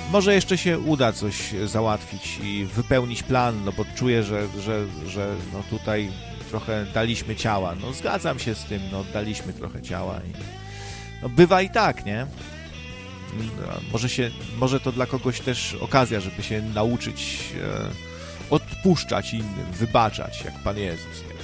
może jeszcze się uda coś załatwić i wypełnić plan, no bo czuję, że no tutaj trochę daliśmy ciała. No zgadzam się z tym, no daliśmy trochę ciała i no bywa i tak, nie? Może to dla kogoś też okazja, żeby się nauczyć odpuszczać innym, wybaczać, jak Pan Jezus, nie?